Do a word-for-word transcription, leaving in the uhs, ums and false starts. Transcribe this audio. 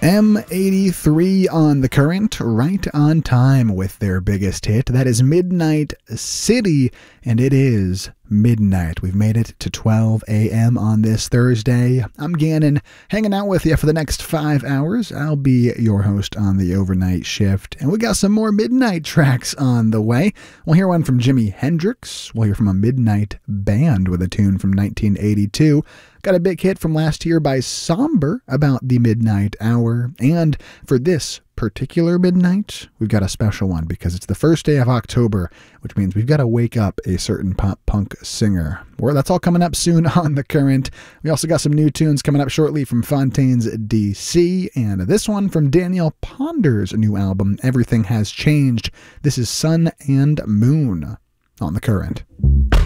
M eighty-three on The Current, right on time with their biggest hit. That is Midnight City, and it is midnight. We've made it to twelve a m on this Thursday. I'm Gannon, hanging out with you for the next five hours. I'll be your host on the overnight shift, and we got some more midnight tracks on the way. We'll hear one from Jimi Hendrix. We'll hear from a midnight band with a tune from nineteen eighty-two. Got a big hit from last year by Somber about the midnight hour. And for this particular midnight, we've got a special one because it's the first day of October, which means we've got to wake up a certain pop punk singer. Well, that's all coming up soon on The Current. We also got some new tunes coming up shortly from Fontaines D C, and this one from Daniel Ponder's new album, Everything Has Changed. This is Sun and Moon on The Current.